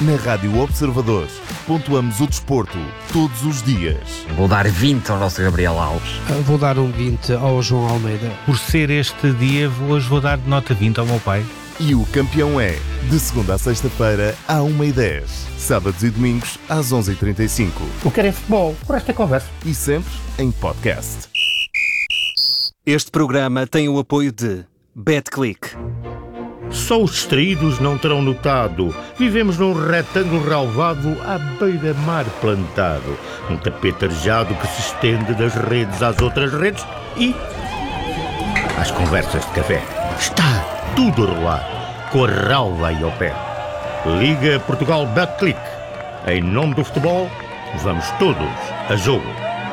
Na Rádio Observador, pontuamos o desporto todos os dias. Vou dar 20 ao nosso Gabriel Alves. Vou dar um 20 ao João Almeida. Por ser este dia, hoje vou dar nota 20 ao meu pai. E o campeão é, de segunda a sexta-feira, à 1h10. Sábados e domingos, às 11h35. O que é futebol, o resto é conversa. E sempre em podcast. Este programa tem o apoio de BetClick. Só os distraídos não terão notado. Vivemos num retângulo relvado à beira-mar plantado. Um tapete arejado que se estende das redes às outras redes e às conversas de café. Está tudo a rolar, com a relva aí ao pé. Liga Portugal BetClick. Em nome do futebol, vamos todos a jogo.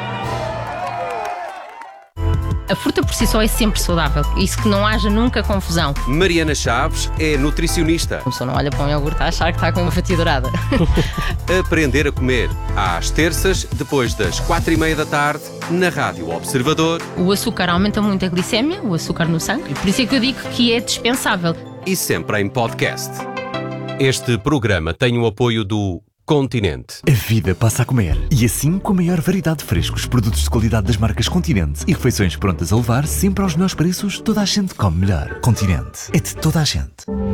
A fruta por si só é sempre saudável. Isso que não haja nunca confusão. Mariana Chaves é nutricionista. A pessoa não olha para um iogurte a achar que está com uma fatia dourada. Aprender a comer. Às terças, depois das 4h30 da tarde, na Rádio Observador. O açúcar aumenta muito a glicémia, o açúcar no sangue. Por isso é que eu digo que é dispensável. E sempre em podcast. Este programa tem o apoio do Continente. A vida passa a comer. E assim, com a maior variedade de frescos, produtos de qualidade das marcas Continente e refeições prontas a levar sempre aos melhores preços, toda a gente come melhor. Continente. É de toda a gente.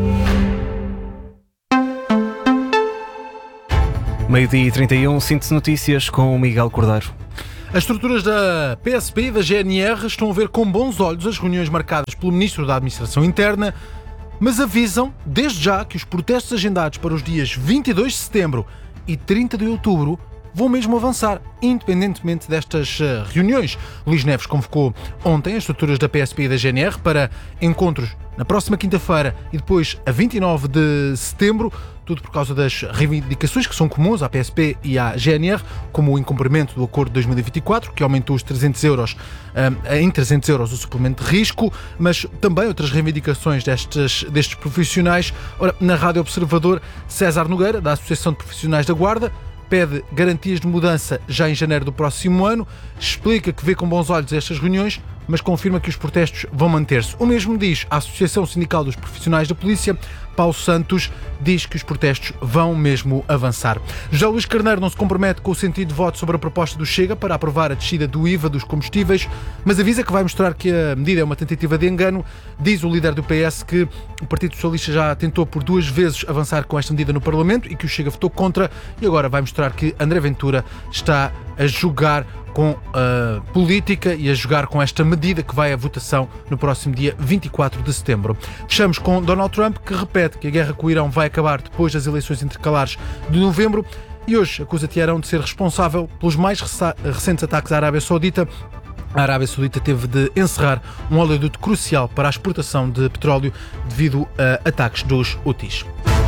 Meio-dia e 31, síntese notícias com o Miguel Cordeiro. As estruturas da PSP e da GNR estão a ver com bons olhos as reuniões marcadas pelo Ministro da Administração Interna, mas avisam, desde já, que os protestos agendados para os dias 22 de setembro e 30 de outubro vão mesmo avançar, independentemente destas reuniões. Luís Neves convocou ontem as estruturas da PSP e da GNR para encontros na próxima quinta-feira e depois a 29 de setembro, tudo por causa das reivindicações que são comuns à PSP e à GNR, como o incumprimento do acordo de 2024, que aumentou os 300 euros, em 300 euros o suplemento de risco, mas também outras reivindicações destes profissionais. Ora, na Rádio Observador, César Nogueira, da Associação de Profissionais da Guarda, pede garantias de mudança já em janeiro do próximo ano, explica que vê com bons olhos estas reuniões, mas confirma que os protestos vão manter-se. O mesmo diz a Associação Sindical dos Profissionais da Polícia. Paulo Santos diz que os protestos vão mesmo avançar. Já Luís Carneiro não se compromete com o sentido de voto sobre a proposta do Chega para aprovar a descida do IVA dos combustíveis, mas avisa que vai mostrar que a medida é uma tentativa de engano. Diz o líder do PS que o Partido Socialista já tentou por 2 vezes avançar com esta medida no Parlamento e que o Chega votou contra, e agora vai mostrar que André Ventura está a jogar com a política e a jogar com esta medida que vai à votação no próximo dia 24 de setembro. Fechamos com Donald Trump, que repete que a guerra com o Irão vai acabar depois das eleições intercalares de novembro, e hoje acusa Teherão de ser responsável pelos mais recentes ataques à Arábia Saudita. A Arábia Saudita teve de encerrar um oleoduto crucial para a exportação de petróleo devido a ataques dos Houthis.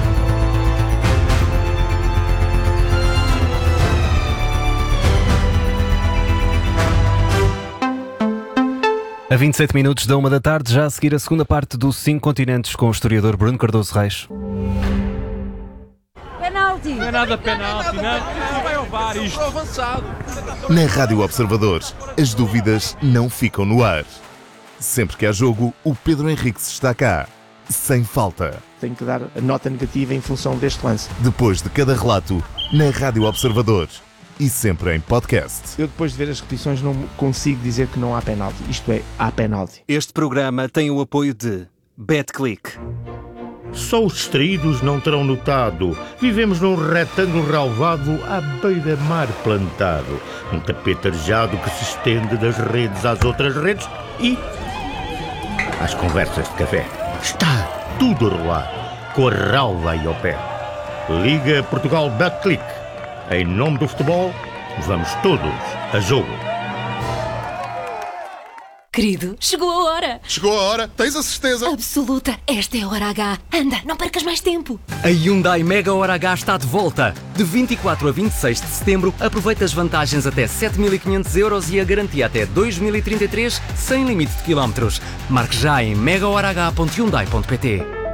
A 27 minutos da 1 da tarde, já a seguir a segunda parte do 5 Continentes com o historiador Bruno Cardoso Reis. Penalti! Não é nada penalti, não vai ao VAR isto. Avançado. Na Rádio Observador, as dúvidas não ficam no ar. Sempre que há jogo, o Pedro Henriques está cá. Sem falta. Tenho que dar a nota negativa em função deste lance. Depois de cada relato, na Rádio Observador. E sempre em podcast. Eu, depois de ver as repetições, não consigo dizer que não há penalti. Isto é, há penalti. Este programa tem o apoio de BetClick. Só os distraídos não terão notado. Vivemos num retângulo relvado à beira-mar plantado. Um tapete arejado que se estende das redes às outras redes e às conversas de café. Está tudo a rolar, com a relva aí ao pé. Liga Portugal BetClick. Em nome do futebol, vamos todos a jogo. Querido, chegou a hora. Chegou a hora? Tens a certeza? Absoluta. Esta é a hora H. Anda, não percas mais tempo. A Hyundai Mega Hora H está de volta. De 24 a 26 de setembro, aproveita as vantagens até 7.500 euros e a garantia até 2033, sem limite de quilómetros. Marque já em megahorah.hyundai.pt.